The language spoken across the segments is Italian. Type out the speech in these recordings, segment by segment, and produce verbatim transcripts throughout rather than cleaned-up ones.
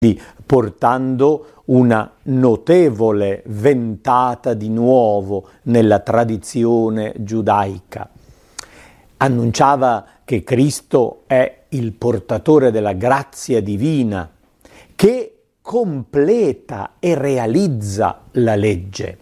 portando una notevole ventata di nuovo nella tradizione giudaica. Annunciava che Cristo è il portatore della grazia divina, che completa e realizza la legge.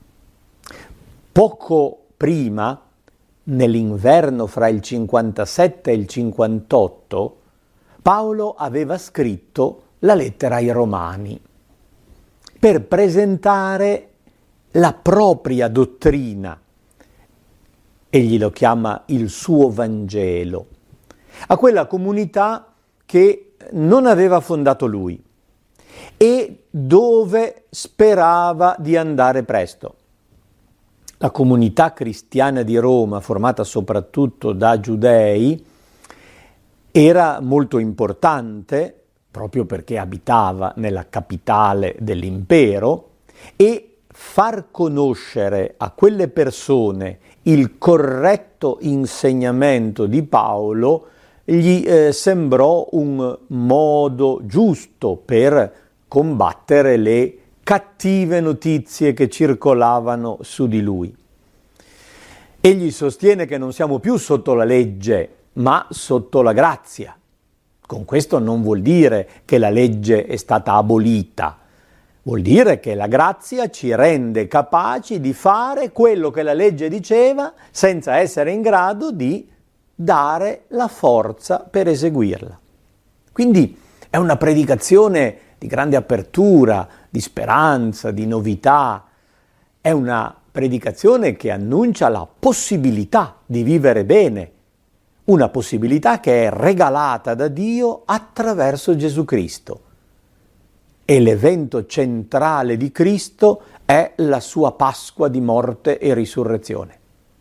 Poco prima, nell'inverno fra il cinquantasette e il cinquantotto, Paolo aveva scritto la lettera ai Romani per presentare la propria dottrina. Egli lo chiama il suo Vangelo, a quella comunità che non aveva fondato lui e dove sperava di andare presto. La comunità cristiana di Roma, formata soprattutto da giudei, era molto importante proprio perché abitava nella capitale dell'impero, e far conoscere a quelle persone il corretto insegnamento di Paolo gli eh, sembrò un modo giusto per combattere le cattive notizie che circolavano su di lui. Egli sostiene che non siamo più sotto la legge, ma sotto la grazia. Con questo non vuol dire che la legge è stata abolita, vuol dire che la grazia ci rende capaci di fare quello che la legge diceva senza essere in grado di dare la forza per eseguirla. Quindi è una predicazione di grande apertura, di speranza, di novità. È una predicazione che annuncia la possibilità di vivere bene, una possibilità che è regalata da Dio attraverso Gesù Cristo. E l'evento centrale di Cristo è la sua Pasqua di morte e risurrezione.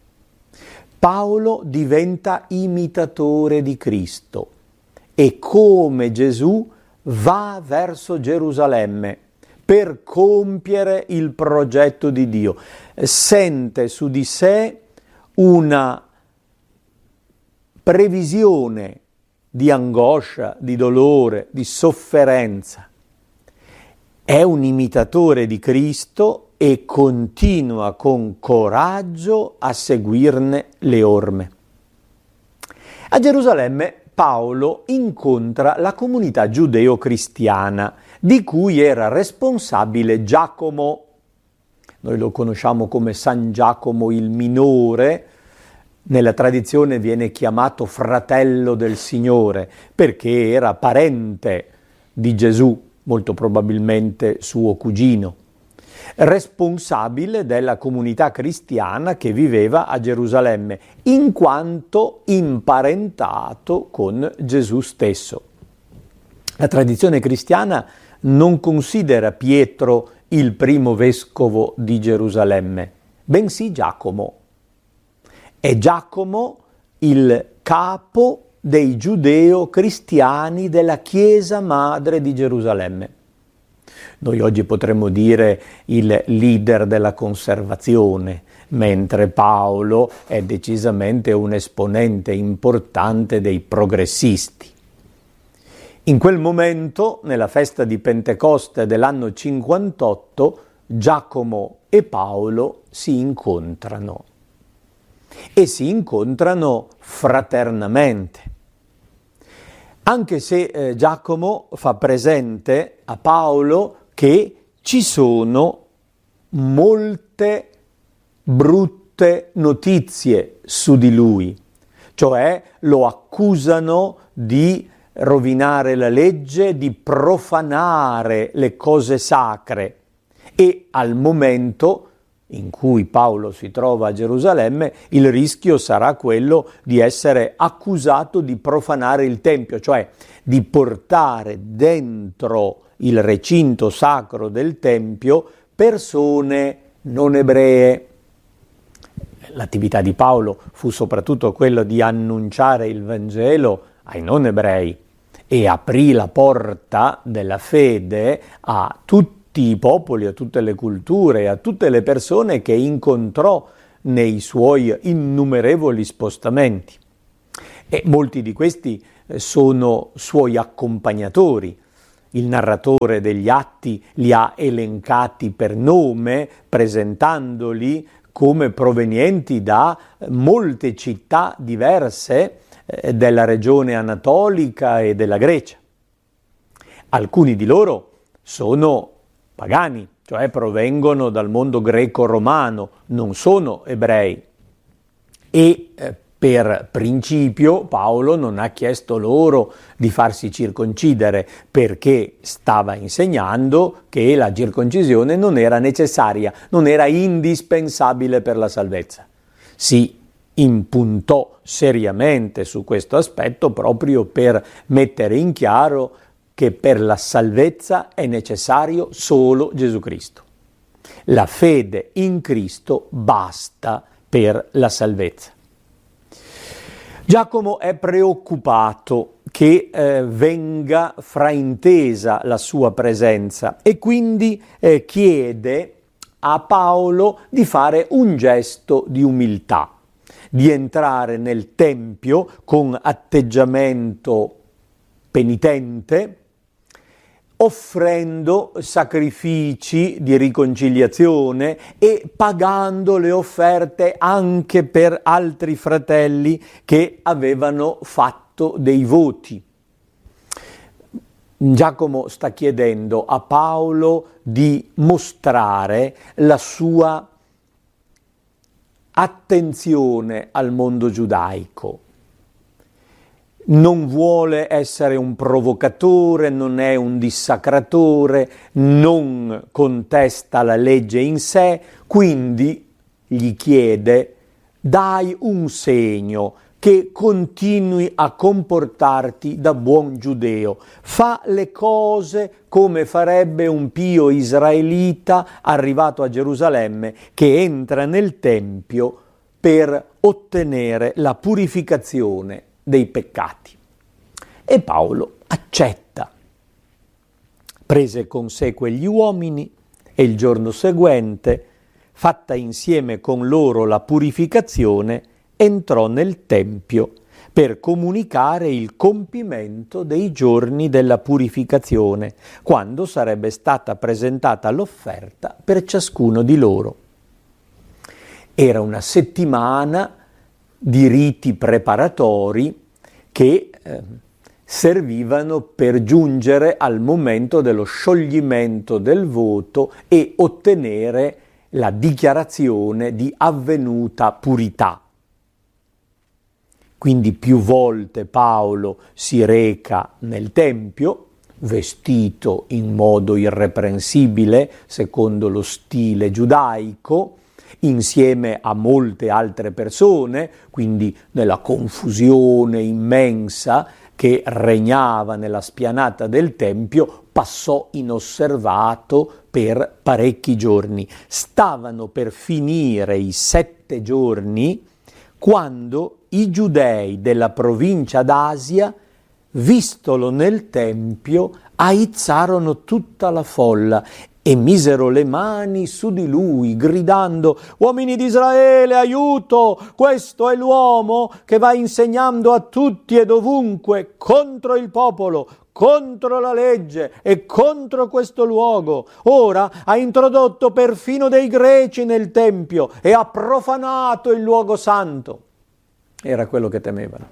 Paolo diventa imitatore di Cristo e come Gesù va verso Gerusalemme per compiere il progetto di Dio. Sente su di sé una previsione di angoscia, di dolore, di sofferenza. È un imitatore di Cristo e continua con coraggio a seguirne le orme. A Gerusalemme Paolo incontra la comunità giudeo-cristiana di cui era responsabile Giacomo. Noi lo conosciamo come San Giacomo il Minore. Nella tradizione viene chiamato fratello del Signore perché era parente di Gesù, molto probabilmente suo cugino, responsabile della comunità cristiana che viveva a Gerusalemme, in quanto imparentato con Gesù stesso. La tradizione cristiana non considera Pietro il primo vescovo di Gerusalemme, bensì Giacomo. È Giacomo il capo dei giudeo-cristiani della Chiesa Madre di Gerusalemme. Noi oggi potremmo dire il leader della conservazione, mentre Paolo è decisamente un esponente importante dei progressisti. In quel momento, nella festa di Pentecoste dell'anno cinquantotto, Giacomo e Paolo si incontrano. E si incontrano fraternamente. Anche se eh, Giacomo fa presente a Paolo che ci sono molte brutte notizie su di lui, cioè lo accusano di rovinare la legge, di profanare le cose sacre, e al momento in cui Paolo si trova a Gerusalemme, il rischio sarà quello di essere accusato di profanare il Tempio, cioè di portare dentro il recinto sacro del Tempio persone non ebree. L'attività di Paolo fu soprattutto quella di annunciare il Vangelo ai non ebrei e aprì la porta della fede a tutti i popoli, a tutte le culture, a tutte le persone che incontrò nei suoi innumerevoli spostamenti. E molti di questi sono suoi accompagnatori. il narratore degli atti li ha elencati per nome, presentandoli come provenienti da molte città diverse eh, della regione anatolica e della Grecia. Alcuni di loro sono pagani, cioè provengono dal mondo greco-romano, non sono ebrei. E eh, per principio Paolo non ha chiesto loro di farsi circoncidere, perché stava insegnando che la circoncisione non era necessaria, non era indispensabile per la salvezza. Si impuntò seriamente su questo aspetto proprio per mettere in chiaro che per la salvezza è necessario solo Gesù Cristo. La fede in Cristo basta per la salvezza. Giacomo è preoccupato che eh, venga fraintesa la sua presenza e quindi eh, chiede a Paolo di fare un gesto di umiltà, di entrare nel Tempio con atteggiamento penitente, offrendo sacrifici di riconciliazione e pagando le offerte anche per altri fratelli che avevano fatto dei voti. Giacomo sta chiedendo a Paolo di mostrare la sua attenzione al mondo giudaico. Non vuole essere un provocatore, non è un dissacratore, non contesta la legge in sé, quindi gli chiede: dai un segno che continui a comportarti da buon giudeo, fa le cose come farebbe un pio israelita arrivato a Gerusalemme che entra nel Tempio per ottenere la purificazione dei peccati. E Paolo accetta. Prese con sé quegli uomini e il giorno seguente, fatta insieme con loro la purificazione, entrò nel Tempio per comunicare il compimento dei giorni della purificazione, quando sarebbe stata presentata l'offerta per ciascuno di loro. Era una settimana di riti preparatori che eh, servivano per giungere al momento dello scioglimento del voto e ottenere la dichiarazione di avvenuta purità. Quindi più volte Paolo si reca nel Tempio, vestito in modo irreprensibile, secondo lo stile giudaico, insieme a molte altre persone, quindi nella confusione immensa che regnava nella spianata del Tempio, passò inosservato per parecchi giorni. Stavano per finire i sette giorni quando i giudei della provincia d'Asia, vistolo nel Tempio, aizzarono tutta la folla e misero le mani su di lui, gridando: «Uomini di Israele, aiuto! Questo è l'uomo che va insegnando a tutti e dovunque contro il popolo, contro la legge e contro questo luogo. Ora ha introdotto perfino dei greci nel Tempio e ha profanato il luogo santo». Era quello che temevano.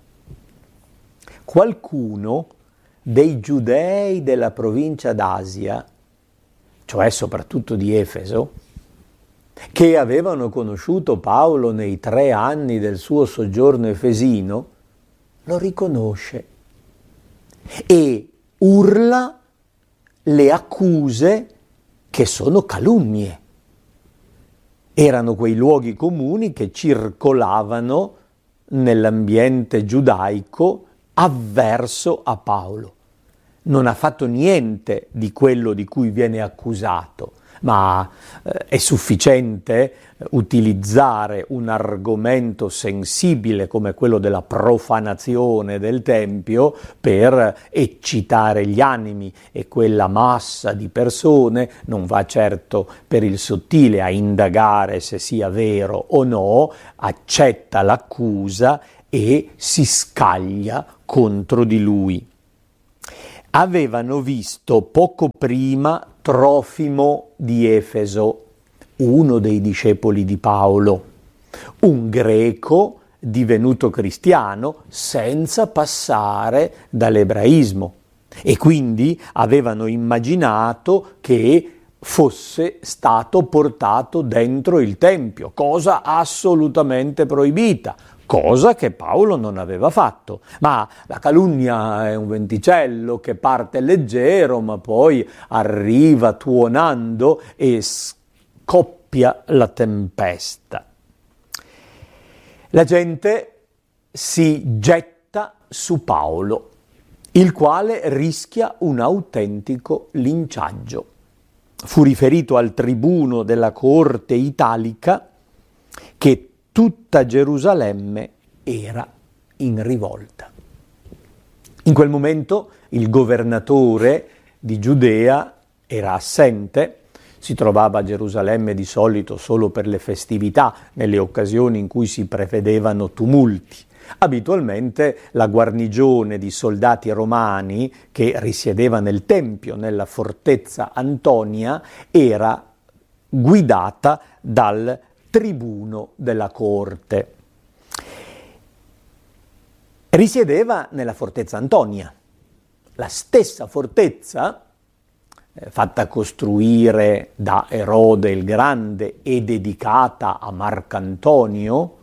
Qualcuno dei giudei della provincia d'Asia, cioè soprattutto di Efeso, che avevano conosciuto Paolo nei tre anni del suo soggiorno efesino, lo riconosce e urla le accuse che sono calunnie. Erano quei luoghi comuni che circolavano nell'ambiente giudaico avverso a Paolo. Non ha fatto niente di quello di cui viene accusato, ma eh, è sufficiente utilizzare un argomento sensibile come quello della profanazione del Tempio per eccitare gli animi, e quella massa di persone non va certo per il sottile a indagare se sia vero o no, accetta l'accusa e si scaglia contro di lui. avevano visto poco prima Trofimo di Efeso, uno dei discepoli di Paolo, un greco divenuto cristiano senza passare dall'ebraismo, e quindi avevano immaginato che fosse stato portato dentro il Tempio, cosa assolutamente proibita, cosa che Paolo non aveva fatto. Ma la calunnia è un venticello che parte leggero, ma poi arriva tuonando e scoppia la tempesta. La gente si getta su Paolo, il quale rischia un autentico linciaggio. Fu riferito al tribuno della corte italica che tutta Gerusalemme era in rivolta. In quel momento il governatore di Giudea era assente, si trovava a Gerusalemme di solito solo per le festività, nelle occasioni in cui si prevedevano tumulti. Abitualmente la guarnigione di soldati romani che risiedeva nel Tempio, nella fortezza Antonia, era guidata dal tribuno della corte. Risiedeva nella fortezza Antonia, la stessa fortezza eh, fatta costruire da Erode il Grande e dedicata a Marcantonio,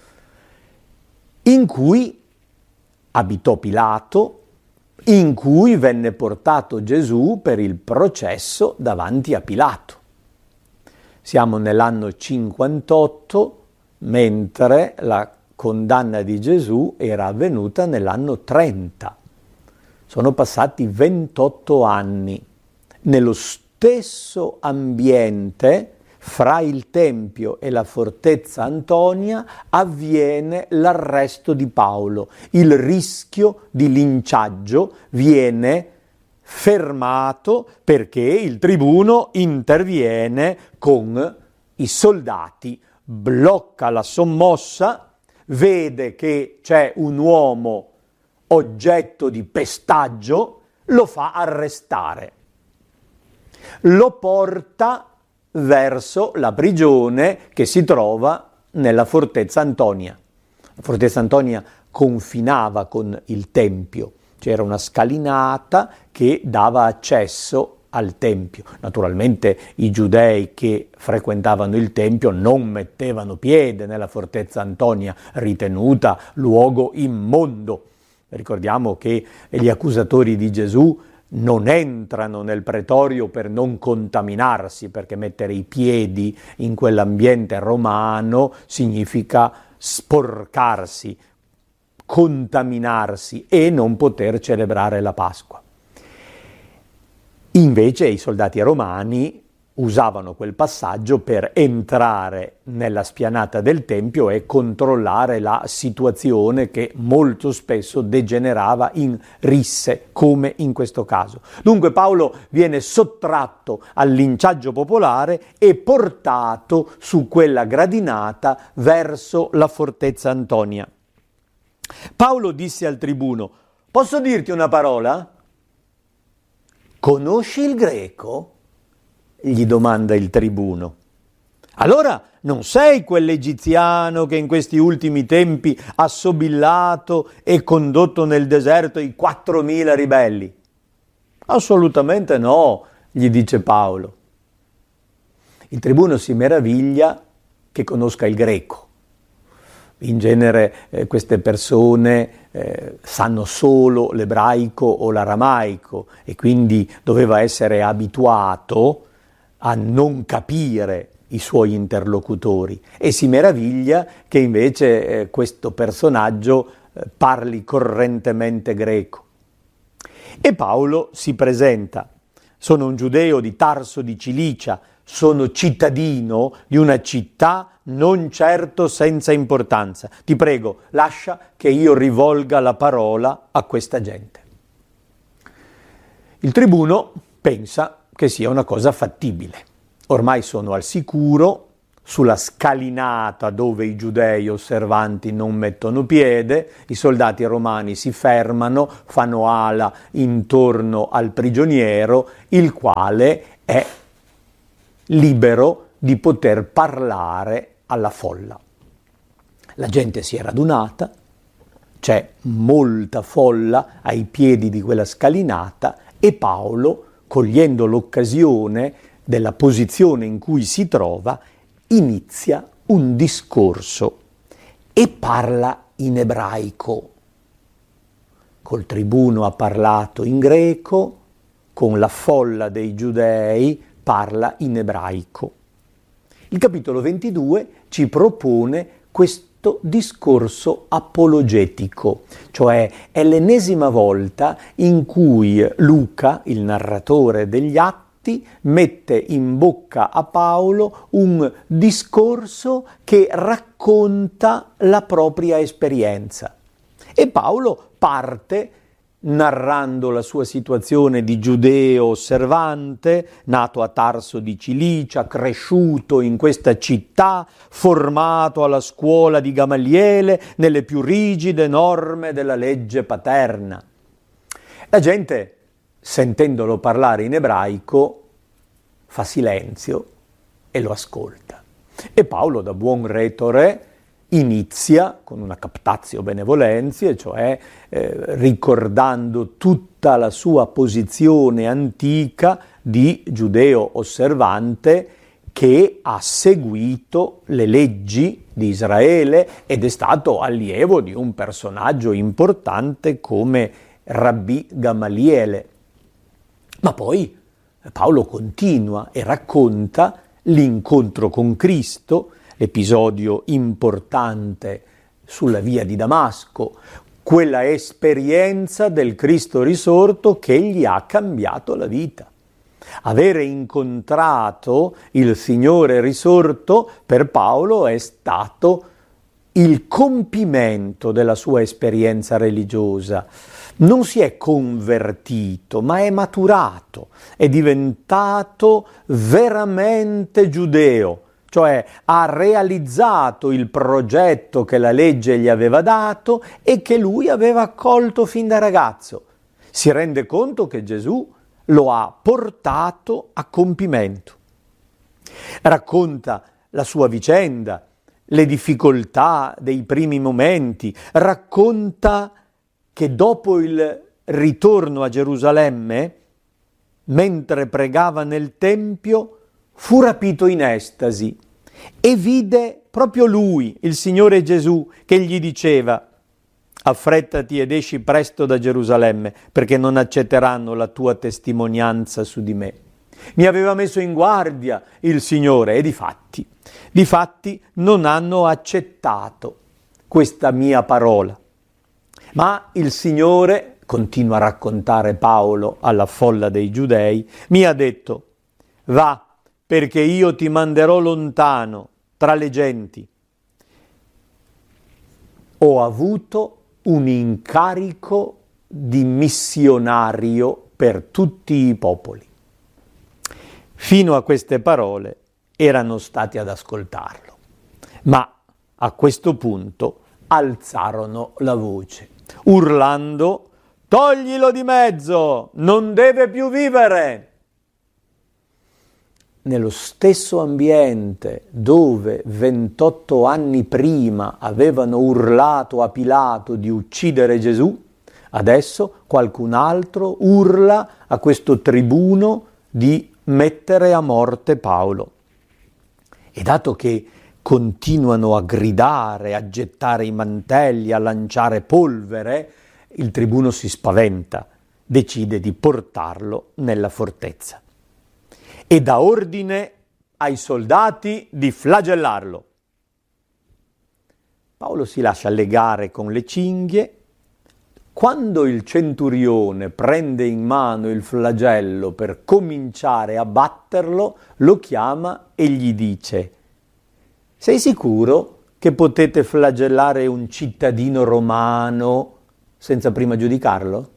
in cui abitò Pilato, in cui venne portato Gesù per il processo davanti a Pilato. Siamo nell'anno cinquantotto, mentre la condanna di Gesù era avvenuta nell'anno trenta. Sono passati ventotto anni. Nello stesso ambiente, fra il Tempio e la fortezza Antonia, avviene l'arresto di Paolo. Il rischio di linciaggio viene fermato perché il tribuno interviene con i soldati, blocca la sommossa, vede che c'è un uomo oggetto di pestaggio, lo fa arrestare. Lo porta verso la prigione che si trova nella fortezza Antonia. La fortezza Antonia confinava con il Tempio, c'era una scalinata che dava accesso al Tempio. Naturalmente i giudei che frequentavano il Tempio non mettevano piede nella fortezza Antonia, ritenuta luogo immondo. Ricordiamo che gli accusatori di Gesù non entrano nel pretorio per non contaminarsi, perché mettere i piedi in quell'ambiente romano significa sporcarsi, contaminarsi e non poter celebrare la Pasqua. Invece i soldati romani usavano quel passaggio per entrare nella spianata del Tempio e controllare la situazione che molto spesso degenerava in risse, come in questo caso. Dunque Paolo viene sottratto al linciaggio popolare e portato su quella gradinata verso la fortezza Antonia. Paolo disse al tribuno: «Posso dirti una parola?» «Conosci il greco?» gli domanda il tribuno. «Allora non sei quell'egiziano che in questi ultimi tempi ha sobillato e condotto nel deserto i quattromila ribelli?» «Assolutamente no», gli dice Paolo. Il tribuno si meraviglia che conosca il greco. In genere eh, queste persone eh, sanno solo l'ebraico o l'aramaico e quindi doveva essere abituato a non capire i suoi interlocutori, e si meraviglia che invece eh, questo personaggio eh, parli correntemente greco. E Paolo si presenta: «Sono un giudeo di Tarso di Cilicia, sono cittadino di una città non certo senza importanza. Ti prego, lascia che io rivolga la parola a questa gente». Il tribuno pensa che sia una cosa fattibile. Ormai sono al sicuro, sulla scalinata dove i giudei osservanti non mettono piede, i soldati romani si fermano, fanno ala intorno al prigioniero, il quale è libero di poter parlare alla folla. La gente si è radunata, c'è molta folla ai piedi di quella scalinata e Paolo, cogliendo l'occasione della posizione in cui si trova, inizia un discorso e parla in ebraico. Col tribuno ha parlato in greco, con la folla dei giudei parla in ebraico. Il capitolo ventidue ci propone questo discorso apologetico, cioè è l'ennesima volta in cui Luca, il narratore degli Atti, mette in bocca a Paolo un discorso che racconta la propria esperienza. E Paolo parte narrando la sua situazione di giudeo osservante, nato a Tarso di Cilicia, cresciuto in questa città, formato alla scuola di Gamaliele nelle più rigide norme della legge paterna. La gente, sentendolo parlare in ebraico, fa silenzio e lo ascolta. E Paolo, da buon retore, inizia con una captatio benevolentia, cioè eh, ricordando tutta la sua posizione antica di giudeo osservante che ha seguito le leggi di Israele ed è stato allievo di un personaggio importante come Rabbì Gamaliele. Ma poi Paolo continua e racconta l'incontro con Cristo, l'episodio importante sulla via di Damasco, quella esperienza del Cristo risorto che gli ha cambiato la vita. Avere incontrato il Signore risorto per Paolo è stato il compimento della sua esperienza religiosa. Non si è convertito, ma è maturato, è diventato veramente giudeo, cioè ha realizzato il progetto che la legge gli aveva dato e che lui aveva accolto fin da ragazzo. Si rende conto che Gesù lo ha portato a compimento. Racconta la sua vicenda, le difficoltà dei primi momenti, racconta che dopo il ritorno a Gerusalemme, mentre pregava nel Tempio, fu rapito in estasi e vide proprio lui, il Signore Gesù, che gli diceva: affrettati ed esci presto da Gerusalemme, perché non accetteranno la tua testimonianza su di me. Mi aveva messo in guardia il Signore e difatti, difatti non hanno accettato questa mia parola. Ma il Signore, continua a raccontare Paolo alla folla dei giudei, mi ha detto: va, perché io ti manderò lontano tra le genti. Ho avuto un incarico di missionario per tutti i popoli. Fino a queste parole erano stati ad ascoltarlo, ma a questo punto alzarono la voce, urlando: toglilo di mezzo, non deve più vivere. Nello stesso ambiente dove ventotto anni prima avevano urlato a Pilato di uccidere Gesù, adesso qualcun altro urla a questo tribuno di mettere a morte Paolo. E dato che continuano a gridare, a gettare i mantelli, a lanciare polvere, il tribuno si spaventa, decide di portarlo nella fortezza e dà ordine ai soldati di flagellarlo. Paolo si lascia legare con le cinghie. Quando il centurione prende in mano il flagello per cominciare a batterlo, lo chiama e gli dice: sei sicuro che potete flagellare un cittadino romano senza prima giudicarlo?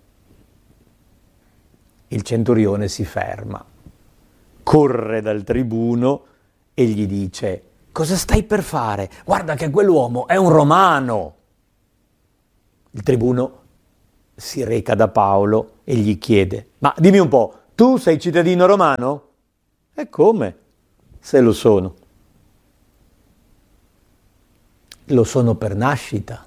Il centurione si ferma, corre dal tribuno e gli dice: cosa stai per fare? Guarda che quell'uomo è un romano. Il tribuno si reca da Paolo e gli chiede, ma dimmi un po', tu sei cittadino romano? E come? Se lo sono. Lo sono per nascita.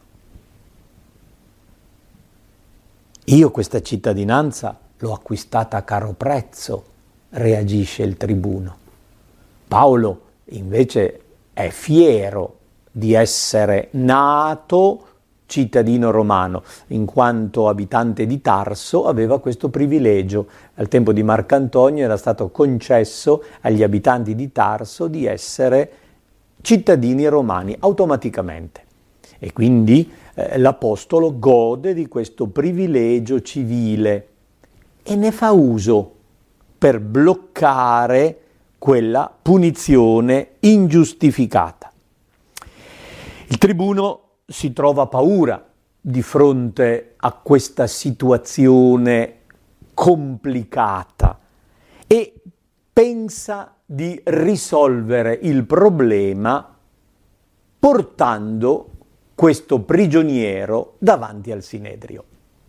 Io questa cittadinanza l'ho acquistata a caro prezzo, reagisce il tribuno. Paolo invece è fiero di essere nato cittadino romano, in quanto abitante di Tarso aveva questo privilegio. Al tempo di Marcantonio era stato concesso agli abitanti di Tarso di essere cittadini romani automaticamente. E quindi eh, l'Apostolo gode di questo privilegio civile e ne fa uso per bloccare quella punizione ingiustificata. Il tribuno si trova paura di fronte a questa situazione complicata e pensa di risolvere il problema portando questo prigioniero davanti al Sinedrio.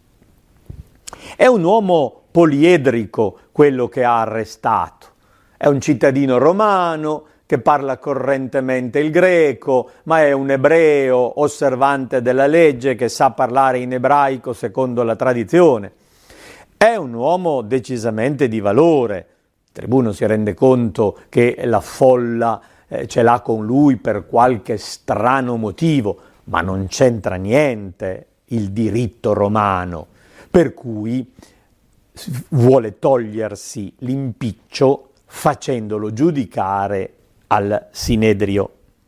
È un uomo poliedrico quello che ha arrestato, è un cittadino romano che parla correntemente il greco, ma è un ebreo osservante della legge che sa parlare in ebraico secondo la tradizione. È un uomo decisamente di valore. Il tribuno si rende conto che la folla eh, ce l'ha con lui per qualche strano motivo, ma non c'entra niente il diritto romano, per cui vuole togliersi l'impiccio facendolo giudicare al Sinedrio.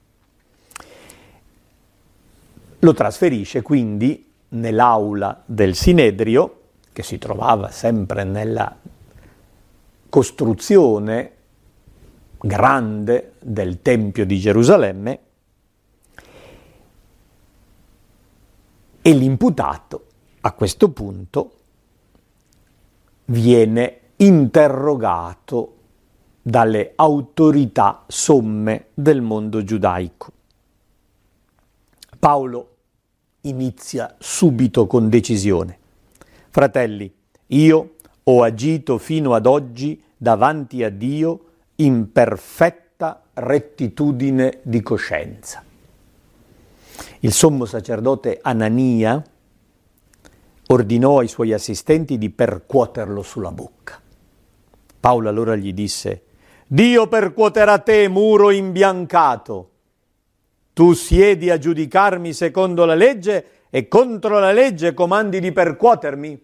Lo trasferisce quindi nell'aula del Sinedrio, che si trovava sempre nella costruzione grande del Tempio di Gerusalemme, e l'imputato a questo punto viene interrogato dalle autorità somme del mondo giudaico. Paolo inizia subito con decisione. Fratelli, io ho agito fino ad oggi davanti a Dio in perfetta rettitudine di coscienza. Il sommo sacerdote Anania ordinò ai suoi assistenti di percuoterlo sulla bocca. Paolo allora gli disse: Dio percuoterà te, muro imbiancato. Tu siedi a giudicarmi secondo la legge e contro la legge comandi di percuotermi?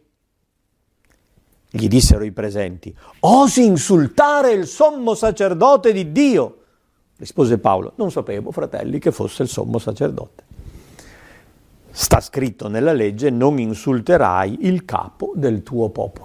Gli dissero i presenti: osi insultare il sommo sacerdote di Dio? Rispose Paolo: non sapevo, fratelli, che fosse il sommo sacerdote. Sta scritto nella legge: non insulterai il capo del tuo popolo.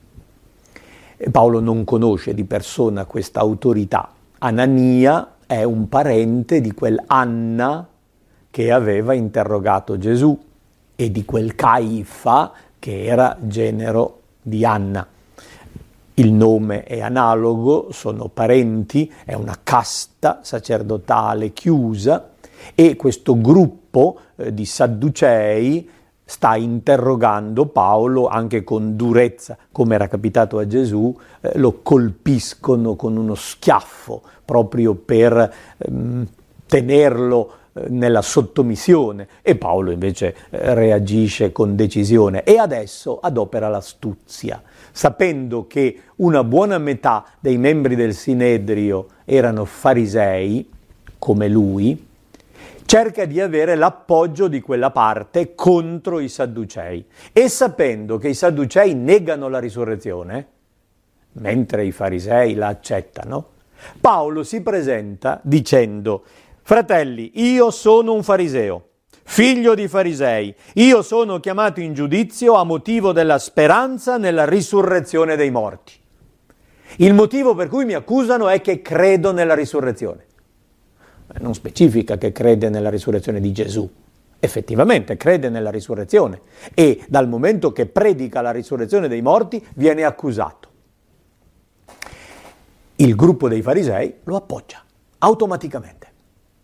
E Paolo non conosce di persona questa autorità. Anania è un parente di quell'Anna che aveva interrogato Gesù e di quel Caifa che era genero di Anna. Il nome è analogo, sono parenti, è una casta sacerdotale chiusa e questo gruppo eh, di Sadducei sta interrogando Paolo anche con durezza, come era capitato a Gesù, eh, lo colpiscono con uno schiaffo proprio per ehm, tenerlo eh, nella sottomissione, e Paolo invece eh, reagisce con decisione e adesso adopera l'astuzia, sapendo che una buona metà dei membri del Sinedrio erano farisei, come lui, cerca di avere l'appoggio di quella parte contro i Sadducei, e sapendo che i Sadducei negano la risurrezione, mentre i farisei la accettano, Paolo si presenta dicendo: fratelli, io sono un fariseo, figlio di farisei, io sono chiamato in giudizio a motivo della speranza nella risurrezione dei morti. Il motivo per cui mi accusano è che credo nella risurrezione. Non specifica che crede nella risurrezione di Gesù, effettivamente crede nella risurrezione e dal momento che predica la risurrezione dei morti viene accusato. Il gruppo dei farisei lo appoggia automaticamente.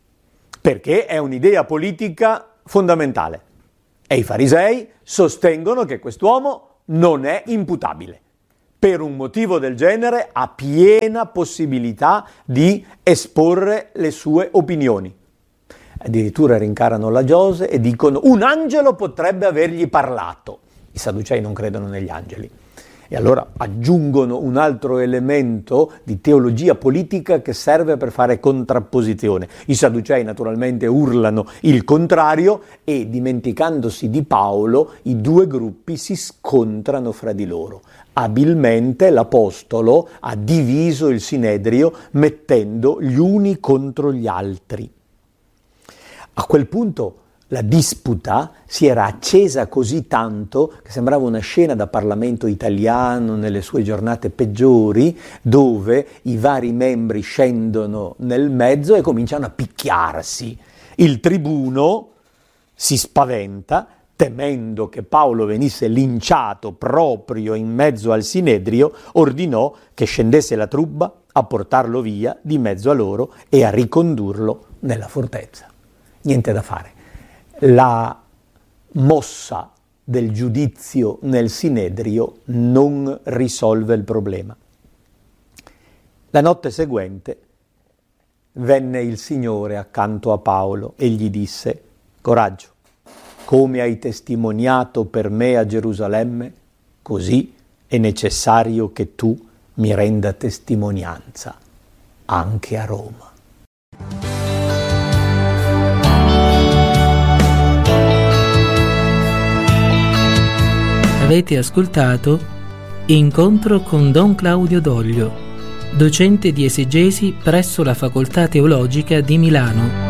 perché è un'idea politica fondamentale. E i farisei sostengono che quest'uomo non è imputabile. Per un motivo del genere ha piena possibilità di esporre le sue opinioni. Addirittura rincarano la Giose e dicono: un angelo potrebbe avergli parlato. I Sadducei non credono negli angeli. E allora aggiungono un altro elemento di teologia politica che serve per fare contrapposizione. I Sadducei naturalmente urlano il contrario e, dimenticandosi di Paolo, i due gruppi si scontrano fra di loro. Abilmente l'Apostolo ha diviso il Sinedrio mettendo gli uni contro gli altri. A quel punto la disputa si era accesa così tanto che sembrava una scena da Parlamento italiano nelle sue giornate peggiori, dove i vari membri scendono nel mezzo e cominciano a picchiarsi. Il tribuno si spaventa, temendo che Paolo venisse linciato proprio in mezzo al Sinedrio, ordinò che scendesse la trubba a portarlo via di mezzo a loro e a ricondurlo nella fortezza. Niente da fare. La mossa del giudizio nel Sinedrio non risolve il problema. La notte seguente venne il Signore accanto a Paolo e gli disse: coraggio, come hai testimoniato per me a Gerusalemme, così è necessario che tu mi renda testimonianza anche a Roma. Avete ascoltato Incontro con Don Claudio Doglio, docente di esegesi presso la Facoltà Teologica di Milano.